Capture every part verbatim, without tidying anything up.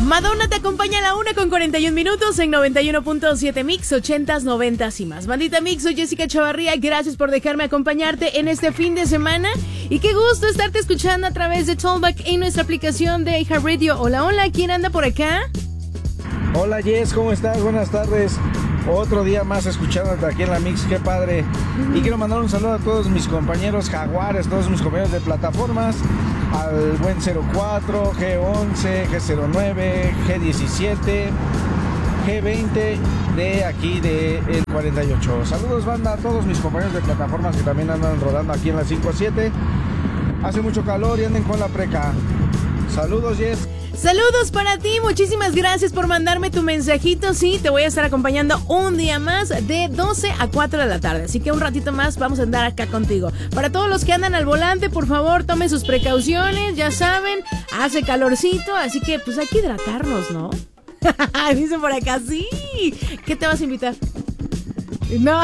Madonna te acompaña a la una con cuarenta y un minutos en noventa y uno punto siete Mix, ochentas, noventas y más. Bandita Mix, soy Jessica Chavarría, gracias por dejarme acompañarte en este fin de semana. Y qué gusto estarte escuchando a través de Talkback en nuestra aplicación de iHeartRadio. Hola, hola, ¿quién anda por acá? Hola Jess, ¿cómo estás? Buenas tardes. Otro día más escuchándote aquí en la Mix, qué padre. Y quiero mandar un saludo a todos mis compañeros jaguares, todos mis compañeros de plataformas, al buen cero cuatro, G once, G cero nueve, G diecisiete, G veinte de aquí de el cuarenta y ocho. Saludos banda a todos mis compañeros de plataformas que también andan rodando aquí en la cinco siete. Hace mucho calor y anden con la preca. Saludos Jess. Saludos para ti, muchísimas gracias por mandarme tu mensajito. Sí, te voy a estar acompañando un día más de doce a cuatro de la tarde, así que un ratito más vamos a andar acá contigo. Para todos los que andan al volante, por favor, tomen sus precauciones, ya saben, hace calorcito, así que pues hay que hidratarnos, ¿no? Dice por acá, sí. ¿Qué te vas a invitar? No.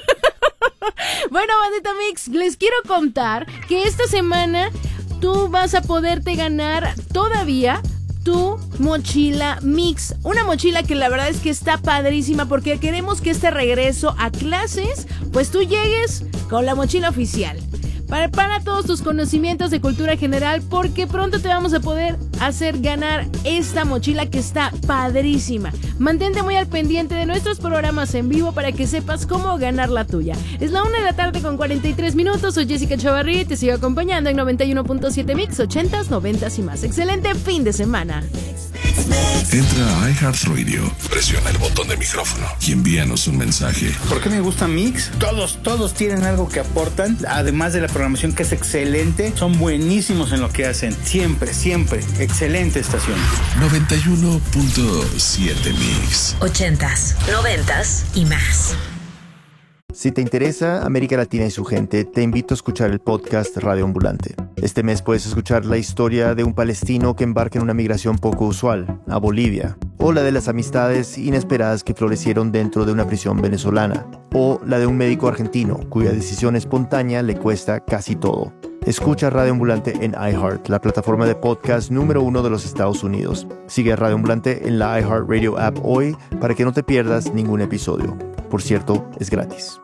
Bueno, bandita Mix, les quiero contar que esta semana tú vas a poderte ganar todavía tu mochila Mix, una mochila que la verdad es que está padrísima porque queremos que este regreso a clases, pues tú llegues con la mochila oficial. Para, para todos tus conocimientos de cultura general, porque pronto te vamos a poder hacer ganar esta mochila que está padrísima. Mantente muy al pendiente de nuestros programas en vivo para que sepas cómo ganar la tuya. Es la una de la tarde con cuarenta y tres minutos. Soy Jessica Chavarría y te sigo acompañando en noventa y uno punto siete Mix, ochentas, noventas y más. Excelente fin de semana. Entra a iHeartRadio, presiona el botón de micrófono y envíanos un mensaje. ¿Por qué me gusta Mix? Todos, todos tienen algo que aportan, además de la programación que es excelente, son buenísimos en lo que hacen. Siempre, siempre, excelente estación. noventa y uno punto siete Mix. Ochentas, noventas y más. Si te interesa América Latina y su gente, te invito a escuchar el podcast Radio Ambulante. Este mes puedes escuchar la historia de un palestino que embarca en una migración poco usual, a Bolivia, o la de las amistades inesperadas que florecieron dentro de una prisión venezolana, o la de un médico argentino cuya decisión espontánea le cuesta casi todo. Escucha Radio Ambulante en iHeart, la plataforma de podcast número uno de los Estados Unidos. Sigue a Radio Ambulante en la iHeartRadio app hoy para que no te pierdas ningún episodio. Por cierto, es gratis.